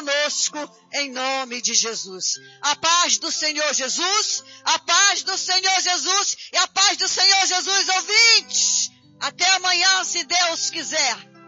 conosco, em nome de Jesus. A paz do Senhor Jesus, a paz do Senhor Jesus e a paz do Senhor Jesus, ouvintes. Até amanhã, se Deus quiser.